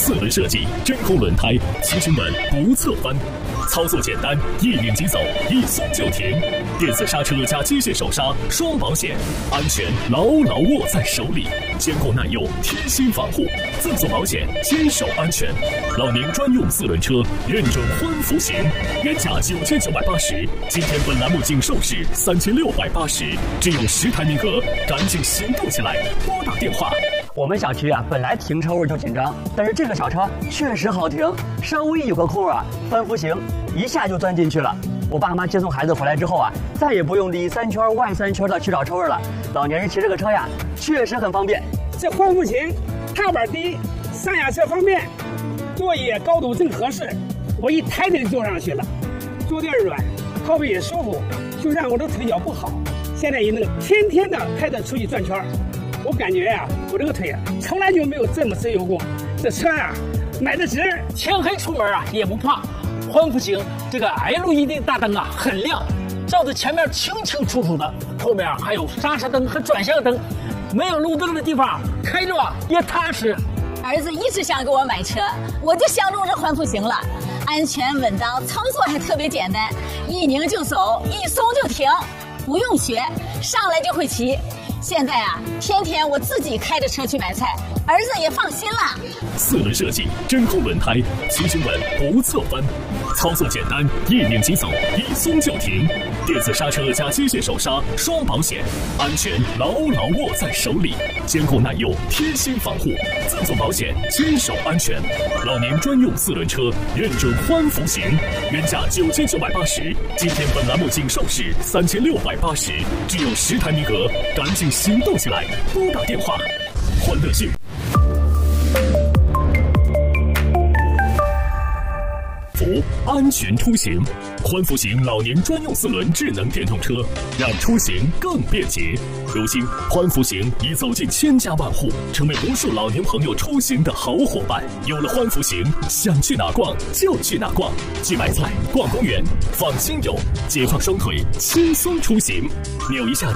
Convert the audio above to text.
4轮设计，真空轮胎，骑行稳不侧翻，操作简单，一拧即走，一松就停。电子刹车加机械手刹，双保险，安全牢牢握在手里，坚固耐用，贴心防护，自动保险，坚守安全。老宁专用4轮车，认证欢福行，原价9980，今天本栏目仅售市3680，只有10台名额，赶紧行动起来，拨打电话。 我们小区啊，本来停车位就紧张，但是这个小车确实好停，稍微有个空啊，翻幅行，一下就钻进去了。我爸妈接送孩子回来之后啊，再也不用里3圈外3圈的去找车位了。老年人骑这个车呀，确实很方便。 这欢福行，踏板低，上下车方便，座椅高度正合适，我一抬就坐上去了，坐垫软，靠背也舒服，就让我的腿脚不好，现在也能天天的开着出去转圈。我感觉呀，我这个腿啊，从来就没有这么自由过。这车呀，买的值， 天黑出门啊也不怕。欢福行这个 LED 大灯啊很亮，照着前面清清楚楚的，后面还有刹车灯和转向灯，没有路灯的地方开着啊也踏实。 儿子一直想给我买车，我就相中这欢福行了，安全稳当，操作还特别简单，一拧就走，一松就停，不用学，上来就会骑。现在啊，天天我自己开着车去买菜，儿子也放心了。 4轮设计，真空轮胎，骑行稳不侧翻，操作简单，一拧即走，一松就停。电子刹车加机械手刹，双保险，安全牢牢握在手里，坚固耐用，贴心防护，自动保险，坚守安全。老宁专用4轮车，认证欢福行，原价9980，今天本栏目仅售市3680，只有10台名额，赶紧行动起来，拨打电话。欢乐信。安全出行，欢福行老年专用4轮智能电动车，让出行更便捷。如今，欢福行已走进千家万户，成为无数老年朋友出行的好伙伴。有了欢福行，想去哪逛就去哪逛，去买菜、逛公园，放心游，解放双腿，轻松出行。扭一下